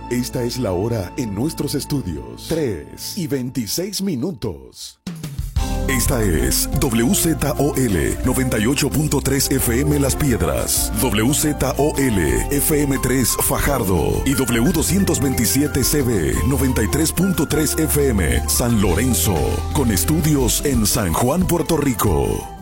Esta es la hora en nuestros estudios. 3:26. Esta es WZOL 98.3 FM Las Piedras, WZOL FM3 Fajardo y W227CB 93.3 FM San Lorenzo, con estudios en San Juan, Puerto Rico.